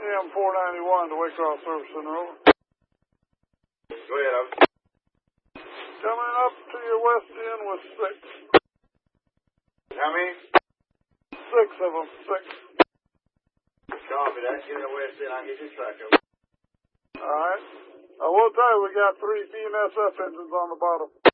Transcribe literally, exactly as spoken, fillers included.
M four ninety-one to Waycross Service Center, over. Go ahead, over. Coming up to your west end with six. How many? Six of them, six. Copy that. Get in the west end. I'll get your track over. All right. I will tell you, we got three P and S F engines on the bottom.